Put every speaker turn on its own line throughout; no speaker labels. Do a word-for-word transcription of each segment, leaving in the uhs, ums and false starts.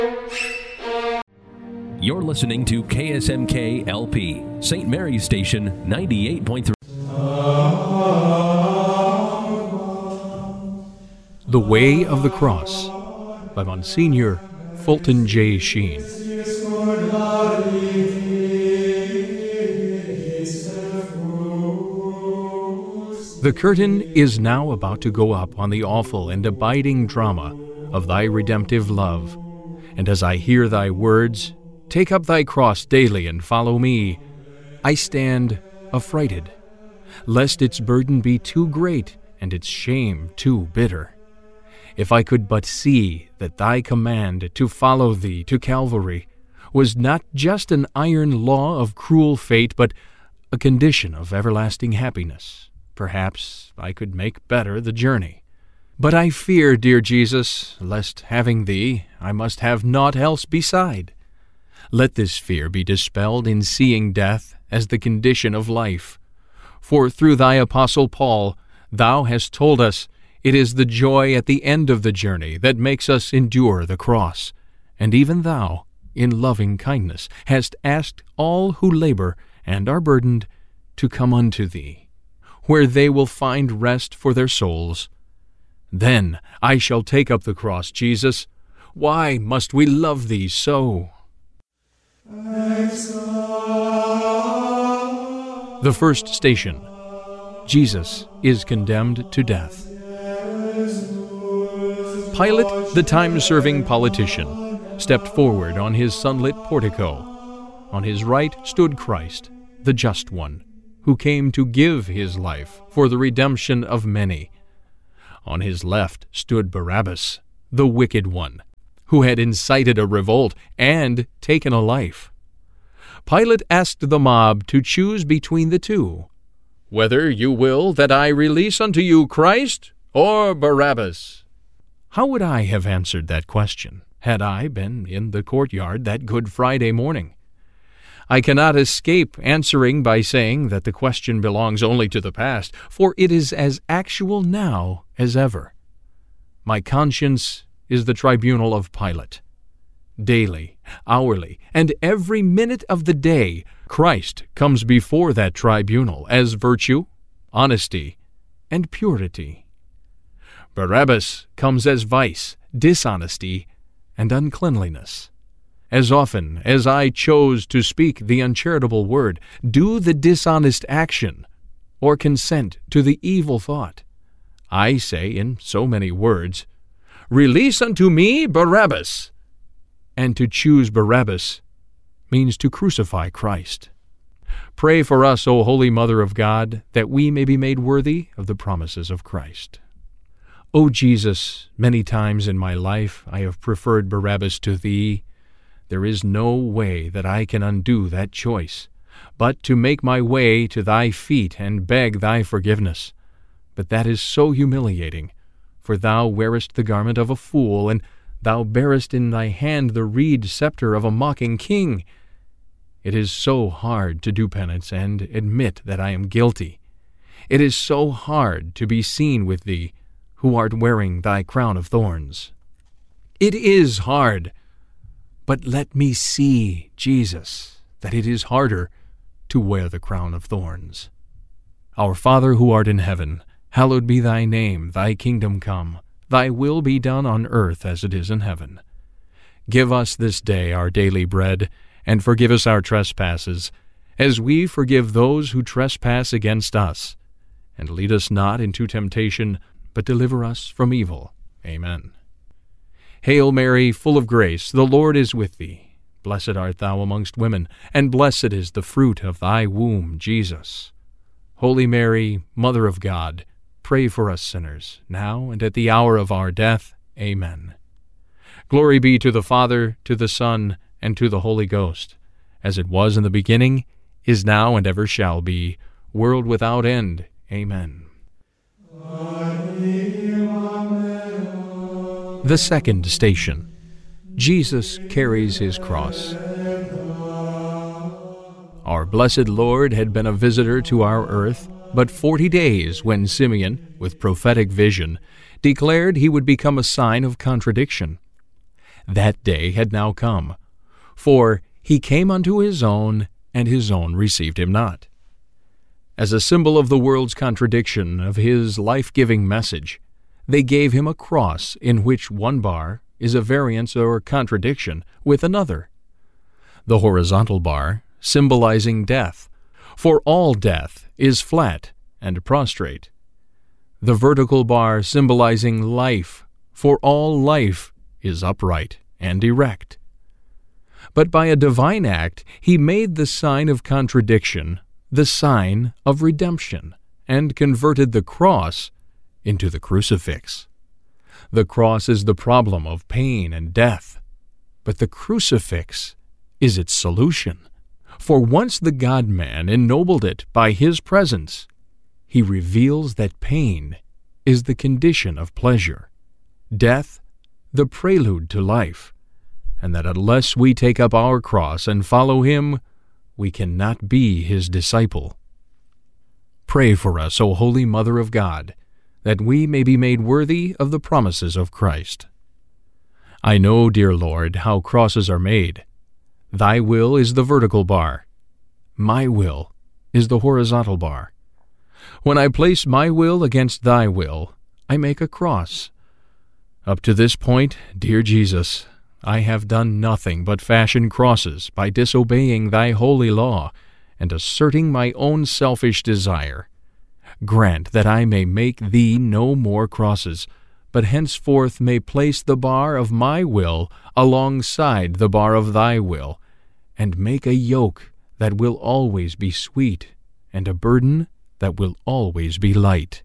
You're listening to K S M K L P, Saint Mary's Station, ninety-eight point three.
The Way of the Cross by Monsignor Fulton J. Sheen. The curtain is now about to go up on the awful and abiding drama of thy redemptive love. And as I hear thy words, "Take up thy cross daily and follow me," I stand affrighted, lest its burden be too great and its shame too bitter. If I could but see that thy command to follow thee to Calvary was not just an iron law of cruel fate, but a condition of everlasting happiness, perhaps I could make better the journey. But I fear, dear Jesus, lest having thee, I must have naught else beside. Let this fear be dispelled in seeing death as the condition of life. For through thy apostle Paul, thou hast told us it is the joy at the end of the journey that makes us endure the cross. And even thou, in loving kindness, hast asked all who labor and are burdened to come unto thee, where they will find rest for their souls. Then I shall take up the cross, Jesus. Why must we love thee so? The first station. Jesus is condemned to death. Pilate, the time-serving politician, stepped forward on his sunlit portico. On his right stood Christ, the just one, who came to give his life for the redemption of many. On his left stood Barabbas, the wicked one, who had incited a revolt and taken a life. Pilate asked the mob to choose between the two, "Whether you will that I release unto you Christ or Barabbas?" How would I have answered that question had I been in the courtyard that Good Friday morning? I cannot escape answering by saying that the question belongs only to the past, for it is as actual now as ever. My conscience is the tribunal of Pilate. Daily, hourly, and every minute of the day, Christ comes before that tribunal as virtue, honesty, and purity. Barabbas comes as vice, dishonesty, and uncleanliness. As often as I chose to speak the uncharitable word, do the dishonest action, or consent to the evil thought, I say in so many words, "Release unto me Barabbas." And to choose Barabbas means to crucify Christ. Pray for us, O Holy Mother of God, that we may be made worthy of the promises of Christ. O Jesus, many times in my life I have preferred Barabbas to thee. There is no way that I can undo that choice, but to make my way to thy feet and beg thy forgiveness. But that is so humiliating, for thou wearest the garment of a fool, and thou bearest in thy hand the reed scepter of a mocking king. It is so hard to do penance and admit that I am guilty. It is so hard to be seen with thee, who art wearing thy crown of thorns. It is hard, but let me see, Jesus, that it is harder to wear the crown of thorns. Our Father who art in heaven, hallowed be thy name, thy kingdom come. Thy will be done on earth as it is in heaven. Give us this day our daily bread, and forgive us our trespasses, as we forgive those who trespass against us. And lead us not into temptation, but deliver us from evil. Amen. Hail Mary, full of grace, the Lord is with thee. Blessed art thou amongst women, and blessed is the fruit of thy womb, Jesus. Holy Mary, Mother of God, pray for us sinners, now and at the hour of our death. Amen. Glory be to the Father, to the Son, and to the Holy Ghost, as it was in the beginning, is now, and ever shall be, world without end. Amen. The second station. Jesus carries his cross. Our blessed Lord had been a visitor to our earth but forty days when Simeon, with prophetic vision, declared he would become a sign of contradiction. that day had now come. For he came unto his own, and his own received him not. As a symbol of the world's contradiction of his life-giving message, they gave him a cross in which one bar is a variance or contradiction with another. The horizontal bar symbolizing death, for all death is flat and prostrate. The vertical bar symbolizing life, for all life is upright and erect. But by a divine act he made the sign of contradiction the sign of redemption, and converted the cross into the crucifix. The cross is the problem of pain and death, but the crucifix is its solution. For once the God-man ennobled it by his presence, he reveals that pain is the condition of pleasure, death the prelude to life, and that unless we take up our cross and follow him, we cannot be his disciple. Pray for us, O Holy Mother of God, that we may be made worthy of the promises of Christ. I know, dear Lord, how crosses are made. Thy will is the vertical bar. My will is the horizontal bar. When I place my will against thy will, I make a cross. Up to this point, dear Jesus, I have done nothing but fashion crosses by disobeying thy holy law and asserting my own selfish desire. Grant that I may make thee no more crosses, but henceforth may place the bar of my will alongside the bar of thy will, and make a yoke that will always be sweet, and a burden that will always be light.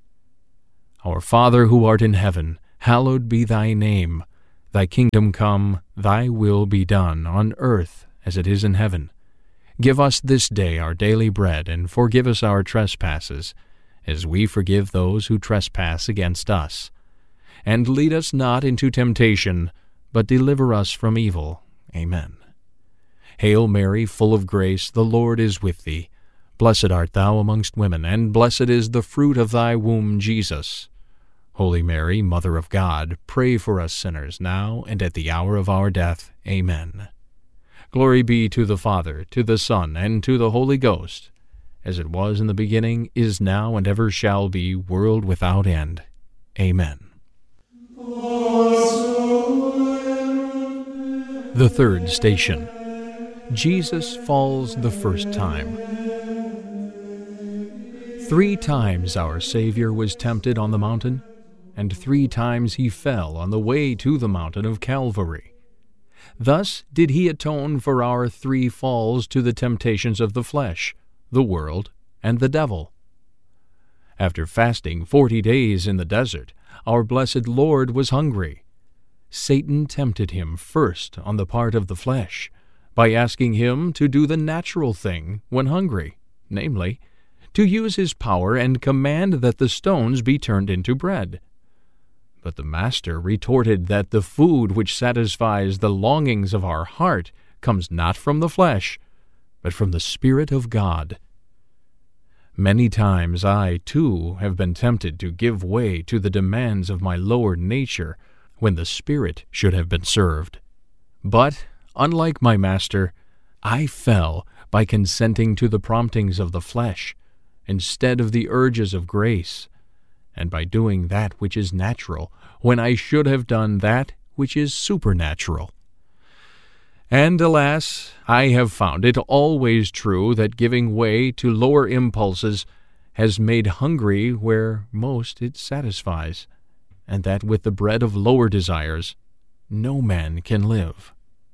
Our Father who art in heaven, hallowed be thy name. Thy kingdom come, thy will be done, on earth as it is in heaven. Give us this day our daily bread, and forgive us our trespasses, as we forgive those who trespass against us. And lead us not into temptation, but deliver us from evil. Amen. Hail Mary, full of grace, the Lord is with thee. Blessed art thou amongst women, and blessed is the fruit of thy womb, Jesus. Holy Mary, Mother of God, pray for us sinners, now and at the hour of our death. Amen. Glory be to the Father, to the Son, and to the Holy Ghost, as it was in the beginning, is now, and ever shall be, world without end. Amen. The third station. Jesus falls the first time. Three times our Savior was tempted on the mountain, and three times he fell on the way to the mountain of Calvary. Thus did he atone for our three falls to the temptations of the flesh, the world, and the devil. After fasting forty days in the desert, our blessed Lord was hungry. Satan tempted him first on the part of the flesh, by asking him to do the natural thing when hungry, namely, to use his power and command that the stones be turned into bread. But the Master retorted that the food which satisfies the longings of our heart comes not from the flesh, but from the Spirit of God. Many times I, too, have been tempted to give way to the demands of my lower nature when the Spirit should have been served. But, unlike my Master, I fell by consenting to the promptings of the flesh instead of the urges of grace, and by doing that which is natural when I should have done that which is supernatural. And alas, I have found it always true that giving way to lower impulses has made hungry where most it satisfies, and that with the bread of lower desires no man can live.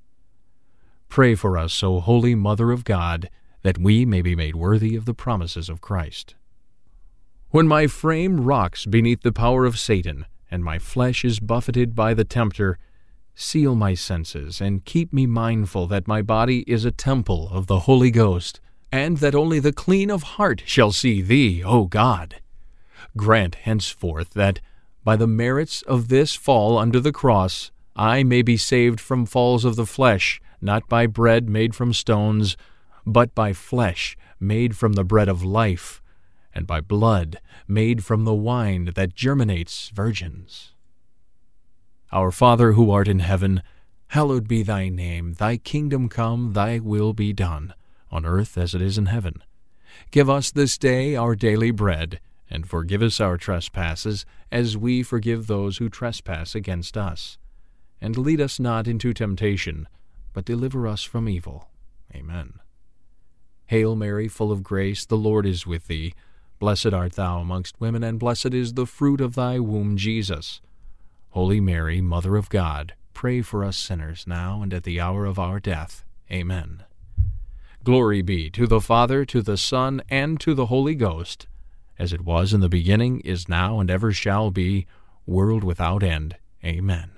Pray for us, O Holy Mother of God, that we may be made worthy of the promises of Christ. When my frame rocks beneath the power of Satan, and my flesh is buffeted by the tempter, seal my senses, and keep me mindful that my body is a temple of the Holy Ghost, and that only the clean of heart shall see Thee, O God. Grant henceforth that, by the merits of this fall under the cross, I may be saved from falls of the flesh, not by bread made from stones, but by flesh made from the bread of life, and by blood made from the wine that germinates virgins. Our Father who art in heaven, hallowed be thy name. Thy kingdom come, thy will be done, on earth as it is in heaven. Give us this day our daily bread, and forgive us our trespasses, as we forgive those who trespass against us. And lead us not into temptation, but deliver us from evil. Amen. Hail Mary, full of grace, the Lord is with thee. Blessed art thou amongst women, and blessed is the fruit of thy womb, Jesus. Holy Mary, Mother of God, pray for us sinners, now and at the hour of our death. Amen. Glory be to the Father, to the Son, and to the Holy Ghost, as it was in the beginning, is now, and ever shall be, world without end. Amen.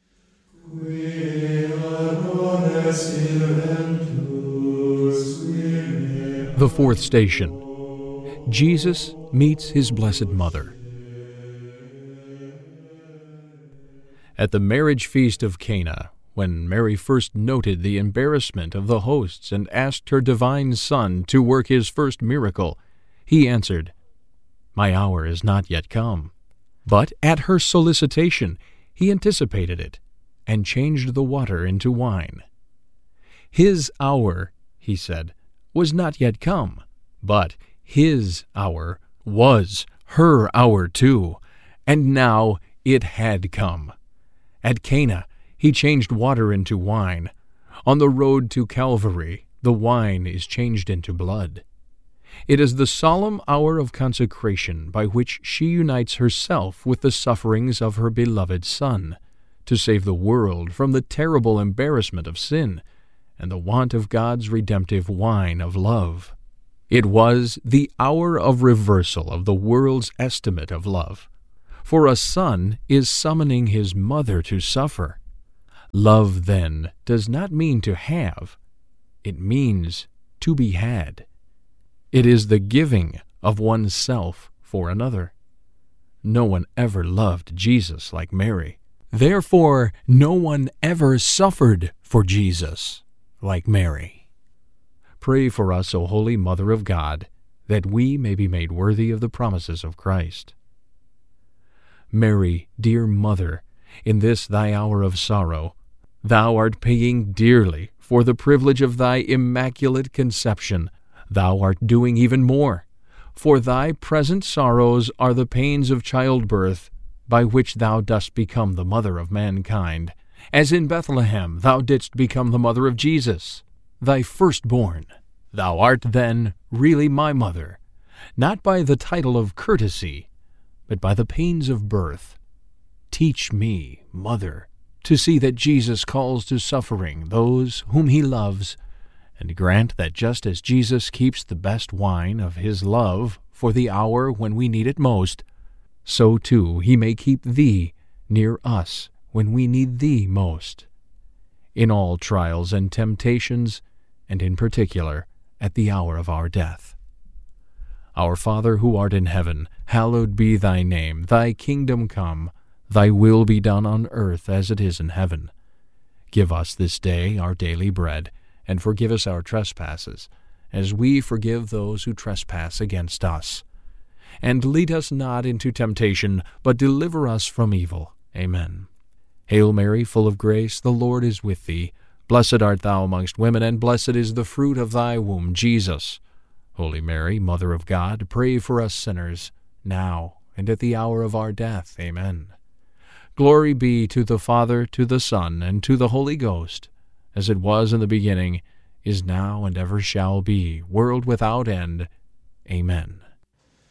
The fourth station. Jesus meets his Blessed Mother. At the marriage feast of Cana, when Mary first noted the embarrassment of the hosts and asked her divine Son to work his first miracle, he answered, "My hour is not yet come." But at her solicitation, he anticipated it, and changed the water into wine. His hour, he said, was not yet come, but his hour was her hour too, and now it had come. At Cana, he changed water into wine. On the road to Calvary, the wine is changed into blood. It is the solemn hour of consecration by which she unites herself with the sufferings of her beloved Son, to save the world from the terrible embarrassment of sin and the want of God's redemptive wine of love. It was the hour of reversal of the world's estimate of love, for a son is summoning his mother to suffer. Love, then, does not mean to have. It means to be had. It is the giving of oneself for another. No one ever loved Jesus like Mary. Therefore, no one ever suffered for Jesus like Mary. Pray for us, O Holy Mother of God, that we may be made worthy of the promises of Christ. Mary, dear Mother, in this thy hour of sorrow, thou art paying dearly for the privilege of thy immaculate conception. Thou art doing even more, for thy present sorrows are the pains of childbirth, by which thou dost become the mother of mankind, as in Bethlehem thou didst become the mother of Jesus, thy firstborn. Thou art then really my mother, not by the title of courtesy, but by the pains of birth. Teach me, Mother, to see that Jesus calls to suffering those whom he loves, and grant that just as Jesus keeps the best wine of his love for the hour when we need it most, so too he may keep thee near us when we need thee most, in all trials and temptations, and in particular at the hour of our death. Our Father who art in heaven, hallowed be thy name. Thy kingdom come, thy will be done on earth as it is in heaven. Give us this day our daily bread, and forgive us our trespasses, as we forgive those who trespass against us. And lead us not into temptation, but deliver us from evil. Amen. Hail Mary, full of grace, the Lord is with thee. Blessed art thou amongst women, and blessed is the fruit of thy womb, Jesus. Holy Mary, Mother of God, pray for us sinners, now and at the hour of our death. Amen. Glory be to the Father, to the Son, and to the Holy Ghost, as it was in the beginning, is now, and ever shall be, world without end. Amen.